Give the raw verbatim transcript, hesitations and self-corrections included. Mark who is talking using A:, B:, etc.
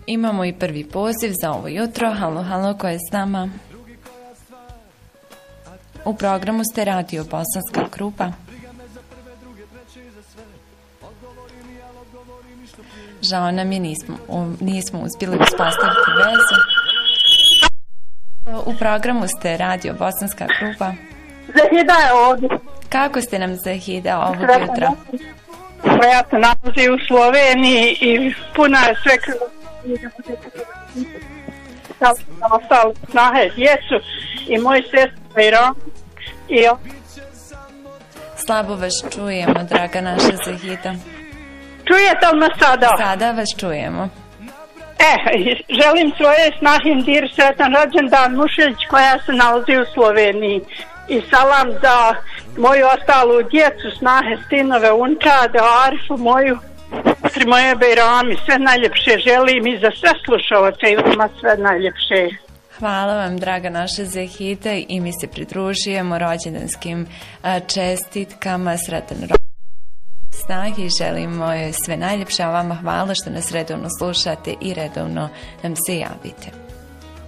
A: Imamo i prvi poziv za ovo jutro. Halo, halo, ko je s nama? U programu ste Radio Bosanska Krupa. Žao nam je, nismo, nismo uspjeli uspostaviti vezu. U programu ste Radio Bosanska Krupa.
B: Zahida je ovdje.
A: Kako ste nam Zahida ovog jutra?
B: Ja se nalazi u Sloveniji i puna je sve krvo. Sam ostalo snahe djecu i moj sestra i rom. I
A: Slabo vas čujemo, draga naša Zahida.
B: čujete li me sada?
A: Sada vas čujemo.
B: E, želim svoje snahin dir sretan rođendan Mušević koja se nalazi u Sloveniji. I salam za moju ostalu djecu, snahe, sinove, unčade, Arifu, moju, tri moje Bejrami, sve najljepše želim i za sve slušalce i vama sve najljepše.
A: Hvala vam, draga naša Zahida, i mi se pridružujemo rođendanskim a, čestitkama, sretan rođendan snahi, želimo joj sve najljepše, a vama hvala što nas redovno slušate i redovno nam se javite.